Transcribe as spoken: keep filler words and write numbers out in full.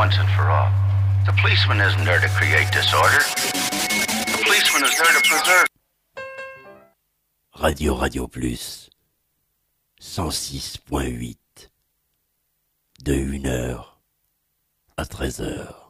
once and for all. The policeman isn't there to create disorder. The policeman is there to preserve. Radio Radio Plus, cent six point huit, de une heure à treize heures.